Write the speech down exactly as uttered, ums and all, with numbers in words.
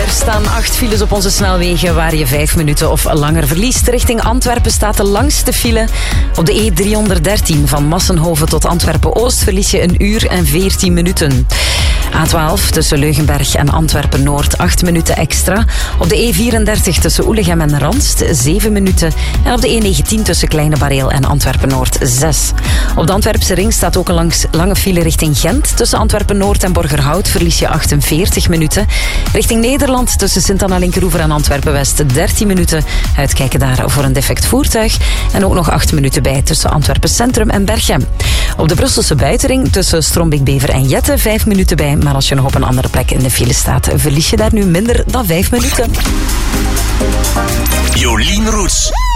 Er staan acht files op onze snelwegen waar je vijf minuten of langer verliest. Richting Antwerpen staat de langste file. Op de E driehonderddertien van Massenhoven tot Antwerpen-Oost verlies je een uur en veertien minuten. A twaalf tussen Leugenberg en Antwerpen-Noord, acht minuten extra. Op de E vierendertig tussen Oelegem en Ranst, zeven minuten. En op de E negentien tussen Kleine Bareel en Antwerpen-Noord, zes. Op de Antwerpse ring staat ook een langs, lange file richting Gent. Tussen Antwerpen-Noord en Borgerhout verlies je achtenveertig minuten. Richting Nederland tussen Sint-Anna-Linkeroever en Antwerpen-West, dertien minuten. Uitkijken daar voor een defect voertuig. En ook nog acht minuten bij tussen Antwerpen Centrum en Berchem. Op de Brusselse buitenring tussen Strombeek-Bever en Jette, vijf minuten bij. Maar als je nog op een andere plek in de file staat, verlies je daar nu minder dan vijf minuten. Jolien Roets.